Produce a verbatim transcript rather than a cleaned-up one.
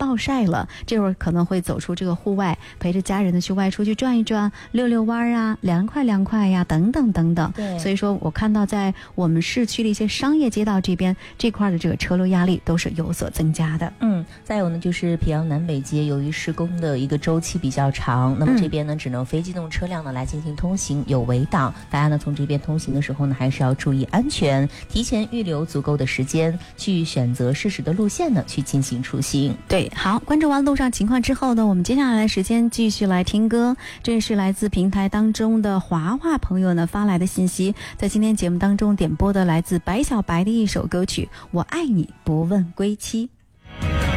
暴晒了，这会儿可能会走出这个户外，陪着家人呢去外出去转一转，溜溜弯啊，凉快凉快呀，等等等等。 对， 所以说我看到在我们市区的一些商业街道这边这块的这个车流压力都是有所增加的。 嗯，再有呢就是平阳南北街，由于施工的一个周期比较长，那么这边呢、嗯、只能非机动车辆呢来进行通行，有围挡，大家呢从这边通行的时候呢还是要注意安全，提前预留足够的时间去选择适时的路线呢去进行出行。 对，好，关注完路上情况之后呢，我们接下来的时间继续来听歌。这是来自平台当中的华华朋友呢发来的信息，在今天节目当中点播的来自白小白的一首歌曲《我爱你不问归期》。